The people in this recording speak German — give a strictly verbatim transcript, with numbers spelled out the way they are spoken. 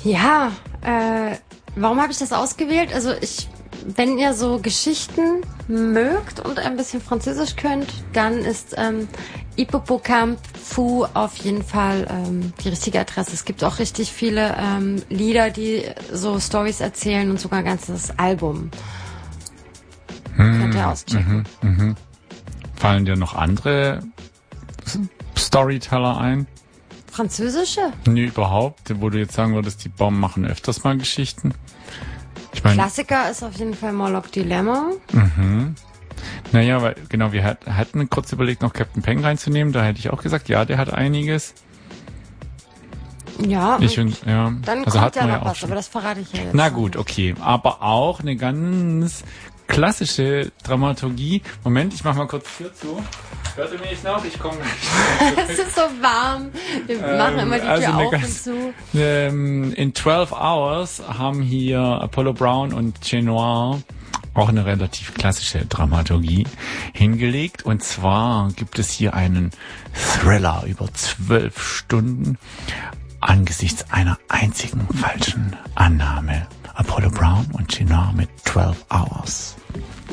Ja, äh, warum habe ich das ausgewählt? Also ich, wenn ihr so Geschichten mögt und ein bisschen Französisch könnt, dann ist ähm, Hippopocampe Fou auf jeden Fall ähm, die richtige Adresse. Es gibt auch richtig viele ähm, Lieder, die so Storys erzählen und sogar ein ganzes Album. Hm, Könnt ihr auschecken. Mhm, mhm. Fallen dir noch andere Storyteller ein? Französische? Nee, überhaupt. Wo du jetzt sagen würdest, die Baum machen öfters mal Geschichten. Ich mein, Klassiker ist auf jeden Fall Morlock Dilemma. Mhm. Naja, weil, genau, wir hat, hatten kurz überlegt, noch Captain Peng reinzunehmen. Da hätte ich auch gesagt, ja, der hat einiges. Ja, Ich find, ja. dann also kommt hat ja man noch ja auch was, schon. aber das verrate ich ja jetzt. Na noch gut, nicht. okay. Aber auch eine ganz klassische Dramaturgie. Moment, ich mach mal kurz Tür zu. Hört ihr mich noch? Ich komme gleich. Es ist so warm. Wir Ähm, machen immer die Tür also eine auf und ganz- zu. Ähm, in zwölf Hours haben hier Apollo Brown und Chat Noir auch eine relativ klassische Dramaturgie hingelegt. Und zwar gibt es hier einen Thriller über zwölf Stunden angesichts einer einzigen falschen Annahme. Apollo Brown und Chat Noir mit zwölf Hours.